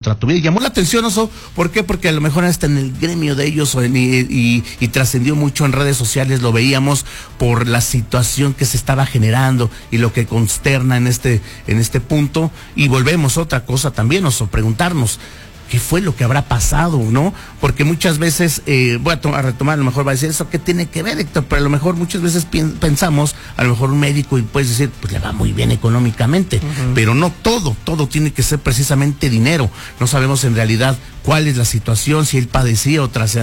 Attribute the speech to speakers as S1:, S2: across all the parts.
S1: contra tu vida. Y llamó la atención, Oso, ¿por qué? Porque a lo mejor hasta en el gremio de ellos y trascendió mucho en redes sociales, lo veíamos por la situación que se estaba generando y lo que consterna en este punto. Y volvemos a otra cosa también, Oso, preguntarnos ¿qué fue lo que habrá pasado, no? Porque muchas veces, voy a retomar, a lo mejor va a decir, ¿eso qué tiene que ver, Héctor? Pero a lo mejor muchas veces pensamos, a lo mejor un médico, y puedes decir, pues le va muy bien económicamente, pero no todo tiene que ser precisamente dinero. No sabemos en realidad cuál es la situación, si él padecía o pues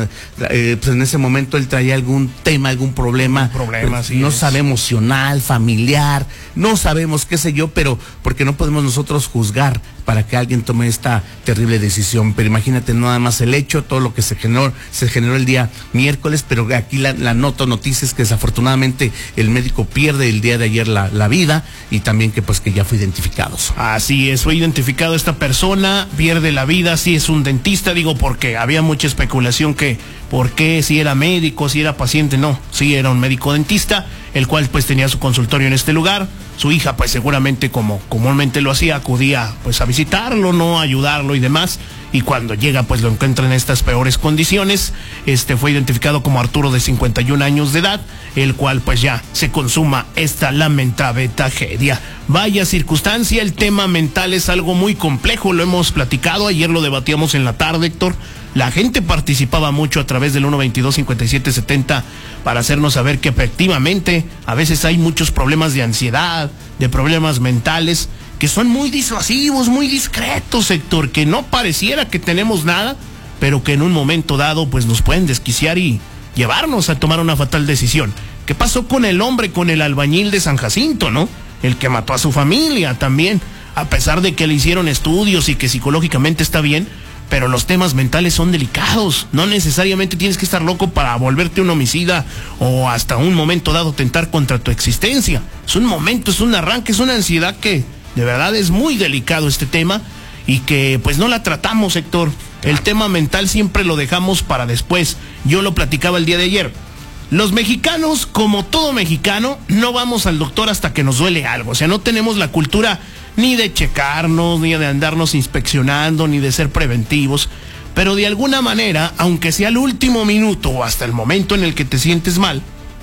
S1: en ese momento él traía algún tema, algún problema, no sabe, emocional, familiar, no sabemos qué sé yo, pero porque no podemos nosotros juzgar para que alguien tome esta terrible decisión. Pero imagínate nada más el hecho, todo lo que se generó el día miércoles, pero aquí la noticia es que desafortunadamente el médico pierde el día de ayer la vida, y también que pues que ya fue identificado.
S2: Así es, fue identificado esta persona, pierde la vida, sí es un dentista, digo, porque había mucha especulación que por qué, si era médico, si era paciente, no, sí era un médico dentista, el cual pues tenía su consultorio en este lugar. Su hija pues seguramente, como comúnmente lo hacía, acudía pues a visitarlo, no, a ayudarlo y demás, y cuando llega pues lo encuentra en estas peores condiciones. Fue identificado como Arturo, de 51 años de edad, el cual pues ya se consuma esta lamentable tragedia. Vaya circunstancia, el tema mental es algo muy complejo, lo hemos platicado, ayer lo debatíamos en la tarde, Héctor. La gente participaba mucho a través del 122-5770 para hacernos saber que efectivamente a veces hay muchos problemas de ansiedad, de problemas mentales, que son muy disuasivos, muy discretos, Héctor, que no pareciera que tenemos nada, pero que en un momento dado pues nos pueden desquiciar y llevarnos a tomar una fatal decisión. ¿Qué pasó con el hombre, con el albañil de San Jacinto, no? El que mató a su familia también, a pesar de que le hicieron estudios y que psicológicamente está bien, pero los temas mentales son delicados. No necesariamente tienes que estar loco para volverte un homicida o hasta un momento dado tentar contra tu existencia. Es un momento, es un arranque, es una ansiedad que de verdad es muy delicado este tema y que pues no la tratamos, Héctor. El tema mental siempre lo dejamos para después. Yo lo platicaba el día de ayer. Los mexicanos, como todo mexicano, no vamos al doctor hasta que nos duele algo. O sea, no tenemos la cultura ni de checarnos, ni de andarnos inspeccionando, ni de ser preventivos. Pero de alguna manera, aunque sea el último minuto o hasta el momento en el que te sientes mal,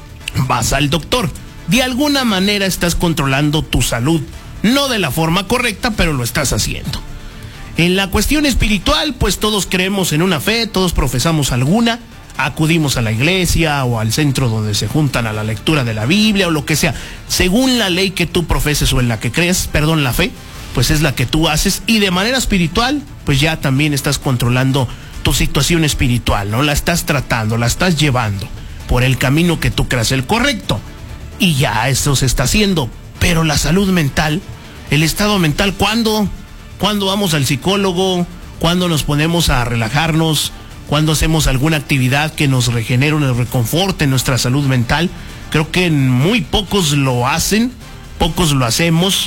S2: vas al doctor. De alguna manera estás controlando tu salud. No de la forma correcta, pero lo estás haciendo. En la cuestión espiritual, pues todos creemos en una fe, todos profesamos alguna. Acudimos a la iglesia o al centro donde se juntan a la lectura de la Biblia o lo que sea. Según la ley que tú profeses o en la que crees, la fe, pues es la que tú haces, y de manera espiritual, pues ya también estás controlando tu situación espiritual, ¿no? La estás tratando, la estás llevando por el camino que tú creas el correcto, y ya eso se está haciendo. Pero la salud mental, el estado mental, ¿cuándo vamos al psicólogo? ¿Cuándo nos ponemos a relajarnos? ¿Cuándo hacemos alguna actividad que nos regenere, nos reconforte nuestra salud mental? Creo que muy pocos lo hacen, pocos lo hacemos,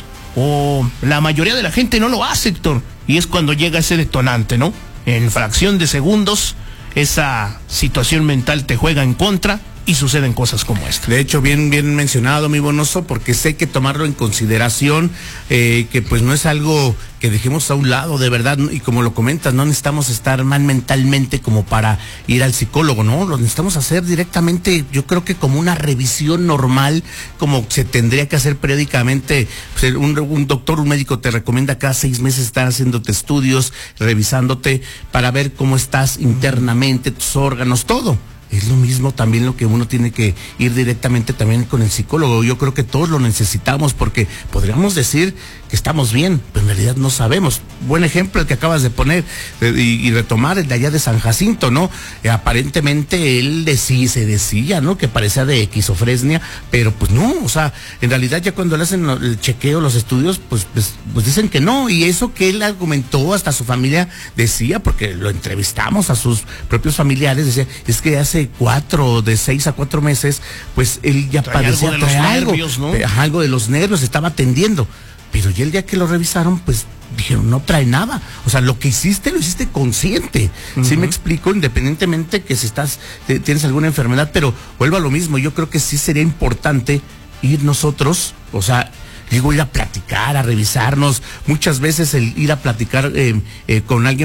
S2: o la mayoría de la gente no lo hace, Héctor. Y es cuando llega ese detonante, ¿no? En fracción de segundos, esa situación mental te juega en contra y suceden cosas como esta.
S1: De hecho, bien mencionado, mi Bonoso, porque sé que tomarlo en consideración, que pues no es algo que dejemos a un lado, de verdad, y como lo comentas, no necesitamos estar mal mentalmente como para ir al psicólogo, ¿no? Lo necesitamos hacer directamente, yo creo que como una revisión normal, como se tendría que hacer periódicamente. Pues un doctor, un médico te recomienda cada 6 meses estar haciéndote estudios, revisándote para ver cómo estás internamente, tus órganos, todo. Es lo mismo también lo que uno tiene que ir directamente también con el psicólogo. Yo creo que todos lo necesitamos, porque podríamos decir que estamos bien, pero en realidad no sabemos. Buen ejemplo el que acabas de poner y retomar el de allá de San Jacinto, ¿no? Aparentemente él se decía, ¿no? Que parecía de esquizofrenia, pero pues no, o sea, en realidad ya cuando le hacen el chequeo, los estudios, pues dicen que no. Y eso que él argumentó, hasta su familia decía, porque lo entrevistamos a sus propios familiares, decía, es que hace 6 a 4 meses, pues él ya padecía algo de los nervios, estaba atendiendo. Pero ya el día que lo revisaron, pues dijeron, no trae nada. O sea, lo que hiciste, lo hiciste consciente. ¿Sí me explico? Independientemente que si tienes alguna enfermedad, pero vuelvo a lo mismo. Yo creo que sí sería importante ir nosotros, o sea, ir a platicar, a revisarnos. Muchas veces el ir a platicar con alguien